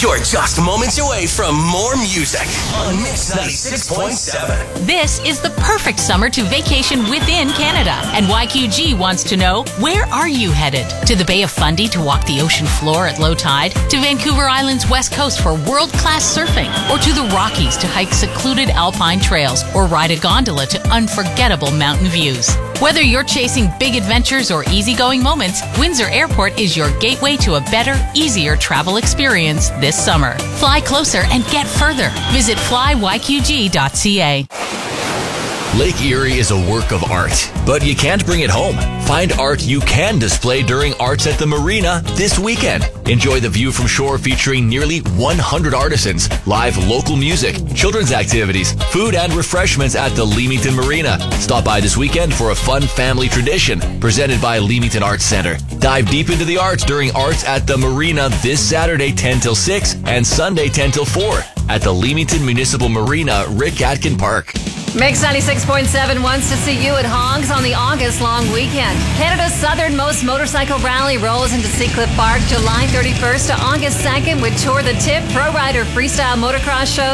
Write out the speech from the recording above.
You're just moments away from more music on Mix 96.7. This is the perfect summer to vacation within Canada. And YQG wants to know, where are you headed? To the Bay of Fundy to walk the ocean floor at low tide? To Vancouver Island's west coast for world-class surfing? Or to the Rockies to hike secluded alpine trails or ride a gondola to unforgettable mountain views? Whether you're chasing big adventures or easygoing moments, Windsor Airport is your gateway to a better, easier travel experience this summer. Fly closer and get further. Visit flyyqg.ca. Lake Erie is a work of art, but you can't bring it home. Find art you can display during Arts at the Marina this weekend. Enjoy the view from shore featuring nearly 100 artisans, live local music, children's activities, food and refreshments at the Leamington Marina. Stop by this weekend for a fun family tradition presented by Leamington Arts Centre. Dive deep into the arts during Arts at the Marina this Saturday 10 till 6 and Sunday 10 till 4 at the Leamington Municipal Marina, Rick Atkin Park. Mix 96.7 wants to see you at Hongs on the August long weekend. Canada's southernmost motorcycle rally rolls into Seacliff Park July 31st to August 2nd with Tour the Tip, Pro Rider Freestyle Motocross shows.